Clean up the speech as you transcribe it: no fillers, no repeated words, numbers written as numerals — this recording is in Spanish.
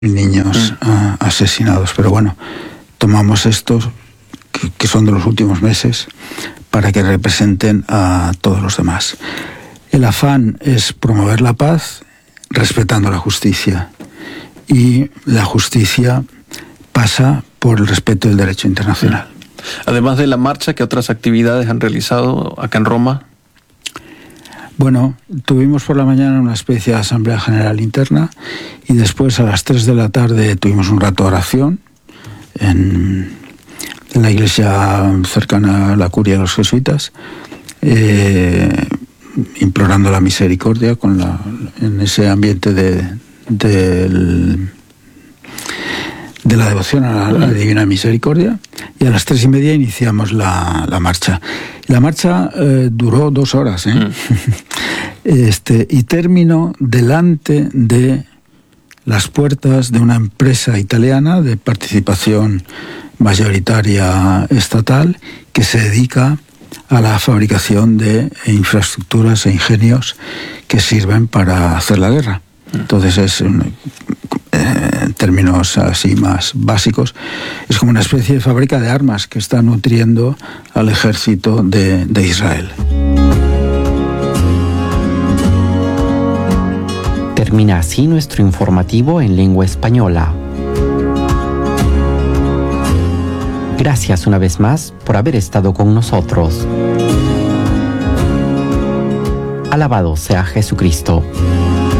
niños asesinados. Pero bueno, tomamos estos que son de los últimos meses para que representen a todos los demás. El afán es promover la paz respetando la justicia, y la justicia pasa por el respeto del derecho internacional. Además de la marcha, ¿qué otras actividades han realizado acá en Roma? Bueno, tuvimos por la mañana una especie de asamblea general interna y después a las 3 de la tarde tuvimos un rato de oración en la iglesia cercana a la curia de los jesuitas, implorando la misericordia en ese ambiente de la devoción a la Divina Misericordia, y a las 3:30 iniciamos la marcha. La marcha duró 2 horas, y terminó delante de las puertas de una empresa italiana de participación mayoritaria estatal que se dedica a la fabricación de infraestructuras e ingenios que sirven para hacer la guerra. Entonces es en términos así más básicos, es como una especie de fábrica de armas que está nutriendo al ejército de Israel. Termina así nuestro informativo en lengua española. Gracias una vez más por haber estado con nosotros. Alabado sea Jesucristo.